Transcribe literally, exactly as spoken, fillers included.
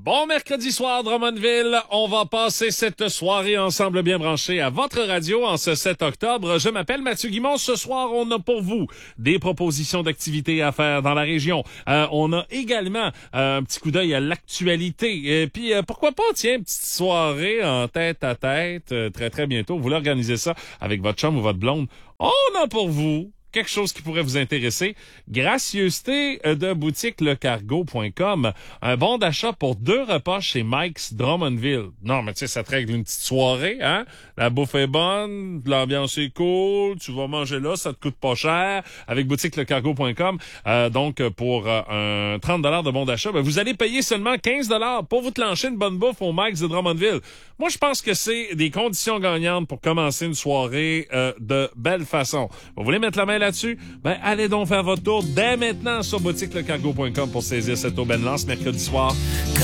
Bon mercredi soir, Drummondville. On va passer cette soirée ensemble bien branchée à votre radio en ce sept octobre. Je m'appelle Mathieu Guimond. Ce soir, on a pour vous des propositions d'activités à faire dans la région. Euh, on a également euh, un petit coup d'œil à l'actualité. Et puis, euh, pourquoi pas, tiens, une petite soirée en tête à tête euh, très, très bientôt. Vous voulez organiser ça avec votre chum ou votre blonde? On a pour vous quelque chose qui pourrait vous intéresser. Gracieuseté de boutique le cargo point com. Un bon d'achat pour deux repas chez Mike's Drummondville. Non, mais tu sais, ça te règle une petite soirée, hein? La bouffe est bonne, l'ambiance est cool, tu vas manger là, ça te coûte pas cher. Avec boutique le cargo point com. Euh, donc, pour euh, un trente dollars de bon d'achat, ben, vous allez payer seulement quinze dollars pour vous clencher une bonne bouffe au Mike's de Drummondville. Moi, je pense que c'est des conditions gagnantes pour commencer une soirée euh, de belle façon. Vous voulez mettre la main là-dessus? Ben, allez donc faire votre tour dès maintenant sur boutique le cargo point com pour saisir cette aubaine lance mercredi soir.